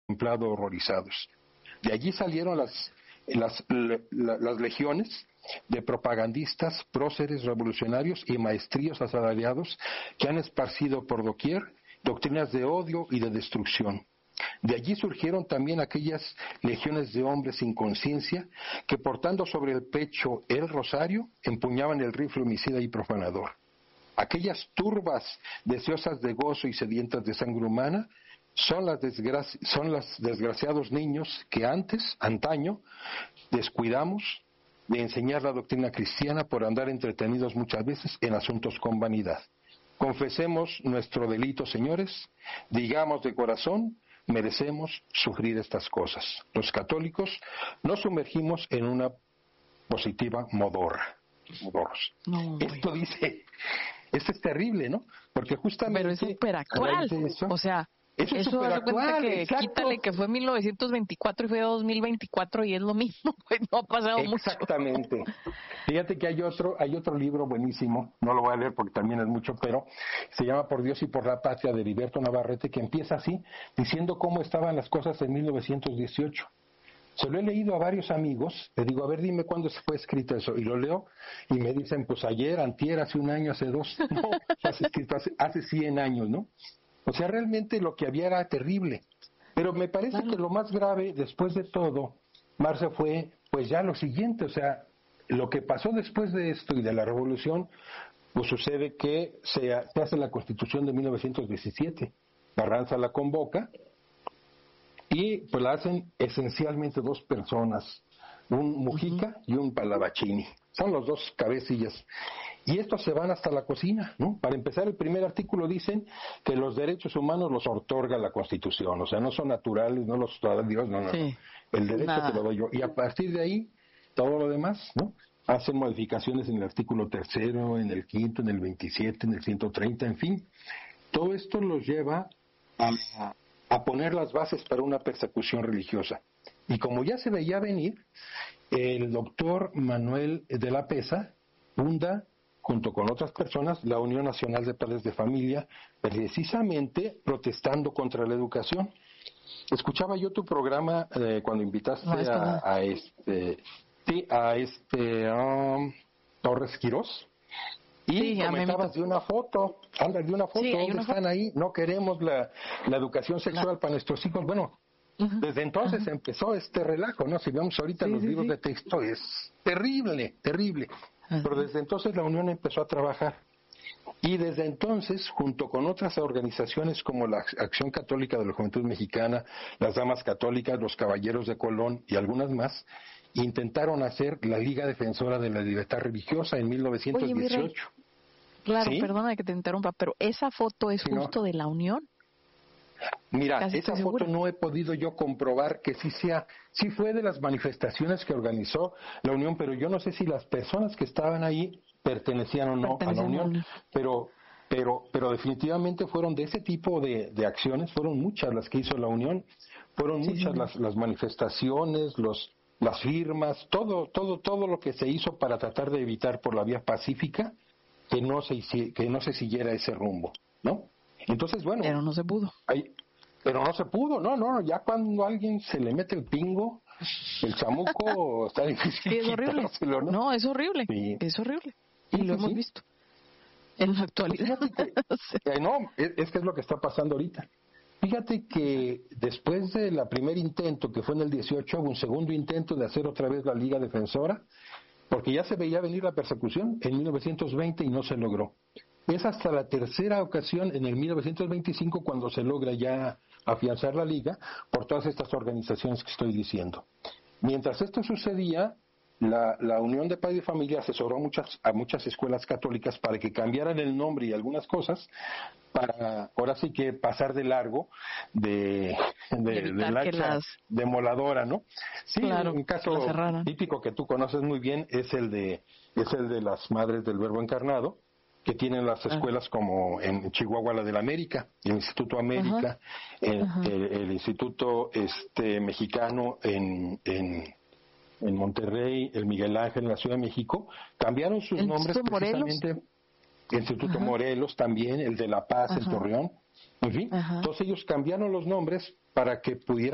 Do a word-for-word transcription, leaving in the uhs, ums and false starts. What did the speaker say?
contemplado horrorizados. De allí salieron las, las, la, las legiones de propagandistas, próceres revolucionarios y maestríos asalariados que han esparcido por doquier doctrinas de odio y de destrucción. De allí surgieron también aquellas legiones de hombres sin conciencia que, portando sobre el pecho el rosario, empuñaban el rifle homicida y profanador. Aquellas turbas deseosas de gozo y sedientas de sangre humana son las desgraci- son los desgraciados niños que antes, antaño, descuidamos de enseñar la doctrina cristiana por andar entretenidos muchas veces en asuntos con vanidad. Confesemos nuestro delito, señores, digamos de corazón, merecemos sufrir estas cosas. Los católicos nos sumergimos en una positiva modorra. Modorros. No, esto bueno. dice, esto es terrible, ¿no? Porque justamente... Pero es súper actual, eso, o sea... Eso es Eso súper da cuenta actual, que exacto. quítale que fue mil novecientos veinticuatro y fue dos mil veinticuatro y es lo mismo, pues no ha pasado mucho. Exactamente. Fíjate que hay otro, hay otro libro buenísimo, no lo voy a leer porque también es mucho, pero se llama Por Dios y por la Patria, de Heriberto Navarrete, que empieza así, diciendo cómo estaban las cosas en mil novecientos dieciocho. Se lo he leído a varios amigos, le digo, a ver, dime cuándo se fue escrito eso, y lo leo, y me dicen, pues ayer, antier, hace un año, hace dos, no, hace, hace, hace cien años, ¿no? O sea, realmente lo que había era terrible. Pero me parece Claro. que lo más grave, después de todo, Marce, fue pues ya lo siguiente, o sea, lo que pasó después de esto y de la revolución, pues sucede que se, se hace la Constitución de mil novecientos diecisiete. Carranza la convoca y pues la hacen esencialmente dos personas, un Mujica uh-huh. y un Pallavicini. Son los dos cabecillas. Y estos se van hasta la cocina, ¿no? Para empezar, el primer artículo dicen que los derechos humanos los otorga la Constitución, o sea, no son naturales, no los da Dios, no, no, sí. no. El derecho Nada. te lo doy yo. Y a partir de ahí, todo lo demás, ¿no? Hacen modificaciones en el artículo tercero, en el quinto, en el veintisiete, en el ciento treinta, en fin. Todo esto los lleva a, a poner las bases para una persecución religiosa. Y como ya se veía venir, el doctor Manuel de la Peza funda, junto con otras personas, la Unión Nacional de Padres de Familia, precisamente protestando contra la educación. Escuchaba yo tu programa eh, cuando invitaste no, a, a este, sí, a este um, Torres Quirós, y sí, comentabas de una foto, andas de una foto, sí, ¿dónde una están foto. ahí? No queremos la, la educación sexual La... para nuestros hijos. Bueno, uh-huh. desde entonces uh-huh. empezó este relajo, ¿no? Si vemos ahorita sí, los sí, libros sí. de texto, es terrible, terrible. Uh-huh. Pero desde entonces la Unión empezó a trabajar. Y desde entonces, junto con otras organizaciones como la Acción Católica de la Juventud Mexicana, las Damas Católicas, los Caballeros de Colón y algunas más, intentaron hacer la Liga Defensora de la Libertad Religiosa en mil novecientos dieciocho. Oye, claro, ¿sí? perdona que te interrumpa, pero ¿esa foto es sí, justo no. de la Unión? Mira, Casi esa foto segura. no he podido yo comprobar que sí sea, sí fue de las manifestaciones que organizó la Unión, pero yo no sé si las personas que estaban ahí pertenecían o no a la Unión, pero pero pero definitivamente fueron de ese tipo de, de acciones, fueron muchas las que hizo la Unión, fueron sí, muchas sí. las, las manifestaciones, los las firmas, todo todo todo lo que se hizo para tratar de evitar por la vía pacífica que no se que no se siguiera ese rumbo, ¿no? Entonces, bueno, pero no se pudo. Hay, pero no se pudo, no, no, ya cuando a alguien se le mete el pingo, el chamuco, está difícil. Sí, es horrible. ¿no? no, es horrible, sí. es horrible. Sí, y lo sí, hemos sí. visto en la actualidad. Que, sí. eh, no, es, es que es lo que está pasando ahorita. Fíjate que después del primer intento, que fue en el dieciocho, hubo un segundo intento de hacer otra vez la Liga Defensora, porque ya se veía venir la persecución en mil novecientos veinte y no se logró. Es hasta la tercera ocasión, en el mil novecientos veinticinco, cuando se logra ya afianzar la Liga por todas estas organizaciones que estoy diciendo. Mientras esto sucedía, la, la Unión de Padres y Familia asesoró muchas, a muchas escuelas católicas para que cambiaran el nombre y algunas cosas, para ahora sí que pasar de largo de, de, de la las... demoladora, ¿no? Sí, claro, un caso típico que tú conoces muy bien es el de es el de las Madres del Verbo Encarnado, que tienen las escuelas como en Chihuahua la del América, el Instituto América, uh-huh. el, uh-huh. el, el Instituto este mexicano en, en en Monterrey, el Miguel Ángel en la Ciudad de México, cambiaron sus ¿El nombres Instituto precisamente. Morelos? El Instituto uh-huh. Morelos también, el de La Paz, uh-huh. en Torreón, en fin, uh-huh. todos ellos cambiaron los nombres para que pudieran